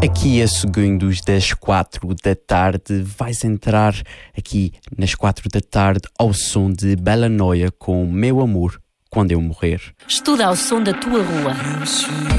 Aqui a segundos das 4 da tarde, vais entrar aqui nas 4 da tarde ao som de Bela Noia com Meu Amor, Quando Eu Morrer. Estuda ao som da tua rua.